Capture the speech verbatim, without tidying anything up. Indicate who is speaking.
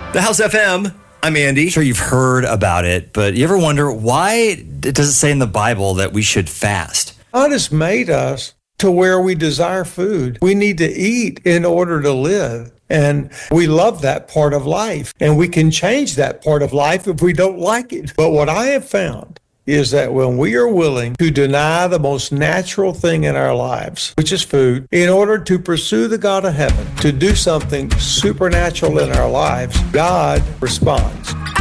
Speaker 1: The House F M. I'm Andy.
Speaker 2: I'm sure you've heard about it, but you ever wonder why does it say in the Bible that we should fast?
Speaker 3: God has made us to where we desire food. We need to eat in order to live. And we love that part of life. And we can change that part of life if we don't like it. But what I have found is that when we are willing to deny the most natural thing in our lives, which is food, in order to pursue the God of heaven, to do something supernatural in our lives, God responds.